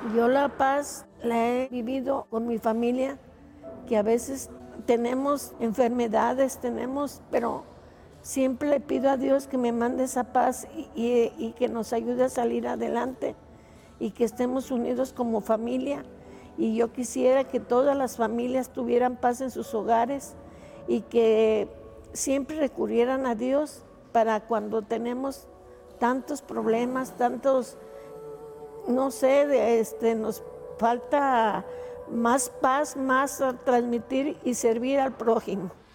Yo la paz la he vivido con mi familia, que a veces tenemos enfermedades, pero siempre le pido a Dios que me mande esa paz y que nos ayude a salir adelante y que estemos unidos como familia. Y yo quisiera que todas las familias tuvieran paz en sus hogares y que siempre recurrieran a Dios para cuando tenemos tantos problemas, no sé, nos falta más paz, más a transmitir y servir al prójimo.